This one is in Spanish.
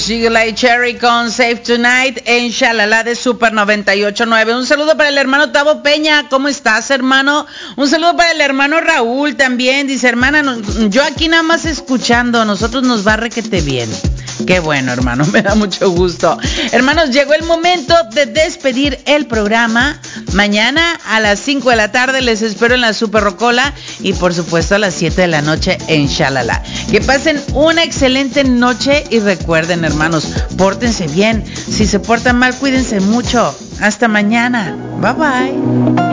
Sheila y Cherry con Save Tonight en Shalala de Super 98.9. Un saludo para el hermano Tavo Peña. ¿Cómo estás, hermano? Un saludo para el hermano Raúl también. Dice, hermana, yo aquí nada más escuchando. Nosotros nos va requete bien. Qué bueno, hermano, me da mucho gusto. Hermanos, llegó el momento de despedir el programa. Mañana a las 5 de la tarde les espero en la Super Rocola y por supuesto a las 7 de la noche en Shalala. Que pasen una excelente noche y recuerden, hermanos, pórtense bien. Si se portan mal, cuídense mucho. Hasta mañana. Bye bye.